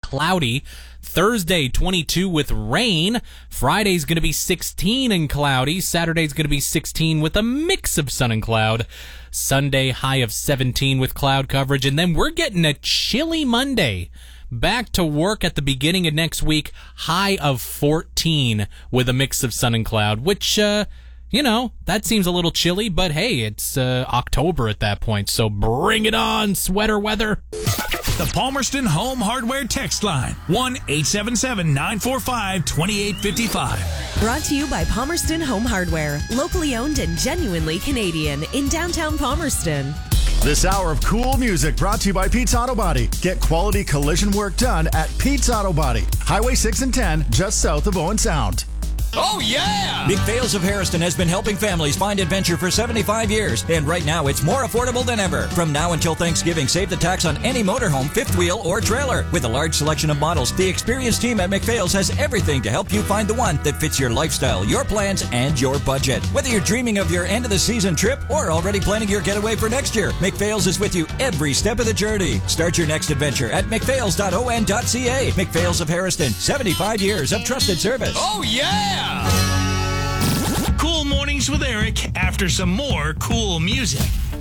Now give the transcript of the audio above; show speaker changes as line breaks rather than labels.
cloudy. Thursday, 22 with rain. Friday's going to be 16 and cloudy. Saturday's going to be 16 with a mix of sun and cloud. Sunday, high of 17 with cloud coverage. And then we're getting a chilly Monday. Back to work at the beginning of next week, high of 14 with a mix of sun and cloud, which, that seems a little chilly, but hey, it's October at that point, so bring it on, sweater weather.
The Palmerston Home Hardware text line, 1-877-945-2855.
Brought to you by Palmerston Home Hardware, locally owned and genuinely Canadian in downtown Palmerston.
This hour of cool music brought to you by Pete's Auto Body. Get quality collision work done at Pete's Auto Body. Highway 6 and 10, just south of Owen Sound.
Oh, yeah! McPhail's of Harrison has been helping families find adventure for 75 years, and right now it's more affordable than ever. From now until Thanksgiving, save the tax on any motorhome, fifth wheel, or trailer. With a large selection of models, the experienced team at McPhail's has everything to help you find the one that fits your lifestyle, your plans, and your budget. Whether you're dreaming of your end-of-the-season trip or already planning your getaway for next year, McPhail's is with you every step of the journey. Start your next adventure at mcphails.on.ca. McPhail's of Harrison, 75 years of trusted service.
Oh, yeah! Cool Mornings with Eric after some more cool music.